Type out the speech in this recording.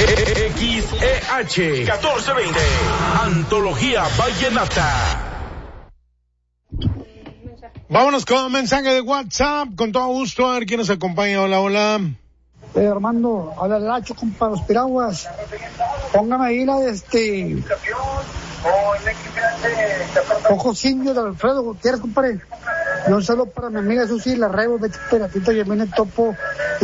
XEH 1420, Antología Vallenata. Vámonos con mensaje de WhatsApp, con todo gusto, a ver quién nos acompaña. Hola, hola. Armando, habla el Lacho, compa, los piraguas. Póngame ahí la de Ojos Indios de Alfredo Gutiérrez, compadre. Y un saludo para mi amiga Susi La Rebo, Betty Peratito y el Topo.